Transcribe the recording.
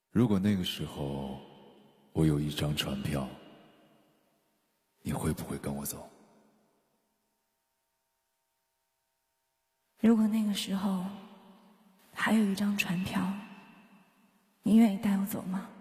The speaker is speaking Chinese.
如果那个时候我有一张船票，你会不会跟我走？ 如果那个时候还有一张船票，你愿意带我走吗？